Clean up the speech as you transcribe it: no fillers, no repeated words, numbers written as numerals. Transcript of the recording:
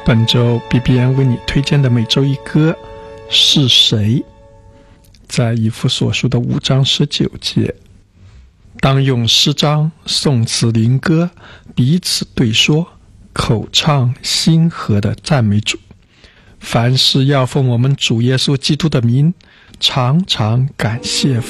本周 BBN 为你推荐的每周一歌是谁？在以弗所书的5章19节，当用诗章、颂词、灵歌彼此对说，口唱心和的赞美主。凡事要奉我们主耶稣基督的名，常常感谢